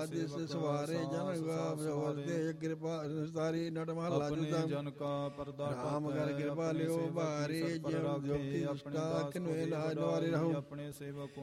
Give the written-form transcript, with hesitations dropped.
ਦਿਸ ਸਵਾਰੇ ਜਨ ਵਰਤੇ ਕਿਰਪਾ ਸਾਰੀ ਨਟ ਮਹਲਾ ਜੁਦਾ ਜਨ ਕਾ ਪਰਦਾ ਰਾਮ ਕਰ ਕਿਰਪਾ ਲਿਓ ਭਾਰੀ ਜਿਉ ਜੋਤੀ ਦੁਸ਼ਟਾ ਕਿਨਵੇ ਲਾਜ ਵਾਰੇ ਰਹੋ ਆਪਣੇ ਸੇਵਕ